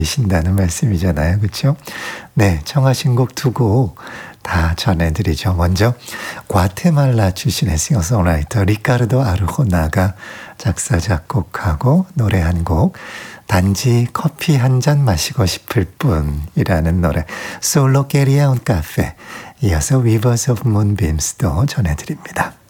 신다는 말씀이잖아요. 그렇죠? 네, 청하신 곡 두 곡 다 전해드리죠. 먼저 과테말라 출신의 싱어송라이터 리카르도 아르호나가 작사 작곡하고 노래한 곡 단지 커피 한 잔 마시고 싶을 뿐이라는 노래 솔로 게리아 운 카페 이어서 위버스 오브 문빔스도 전해드립니다.